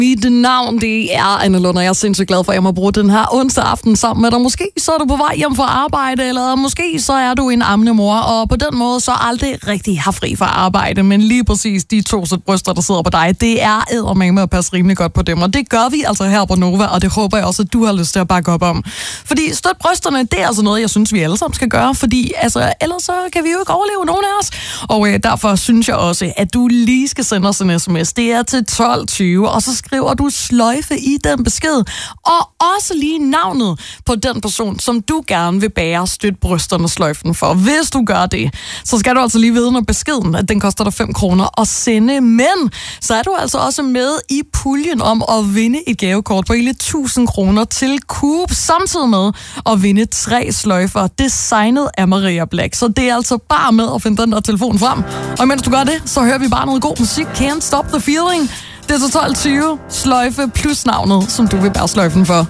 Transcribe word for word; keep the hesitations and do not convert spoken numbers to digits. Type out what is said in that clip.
Mit navn, det er Anne Lund, og jeg er sindssygt glad for, at jeg må bruge den her onsdag aften sammen med dig. Måske så er du på vej hjem fra arbejde, eller måske så er du en ammende mor, og på den måde så aldrig rigtig har fri fra arbejde. Men lige præcis de to sæt bryster, der sidder på dig, det er eddermame med at passe rimelig godt på dem. Og det gør vi altså her på Nova, og det håber jeg også, at du har lyst til at bakke op om. Fordi støt brysterne, det er altså noget, jeg synes, vi alle sammen skal gøre, fordi altså, ellers så kan vi jo ikke overleve nogen af os. Og øh, derfor synes jeg også, at du lige skal sende os en sms. Det er til tolv tyve, og så skriver du sløjfe i den besked, og også lige navnet på den person, som du gerne vil bære støt brysterne sløjfen for. Hvis du gør det, så skal du altså lige vide, når beskeden, at den koster dig fem kroner at sende, men så er du altså også med i puljen om at vinde et gavekort på hele tusind kroner til Coop, samtidig med at vinde tre sløjfer, designet af Maria Black. Så det er altså bare med at finde den der telefon frem. Og mens du gør det, så hører vi bare noget god musik. Can't Stop the Feeling. Det er så tolv tyve sløjfe plus navnet, som du vil bære sløjfen for.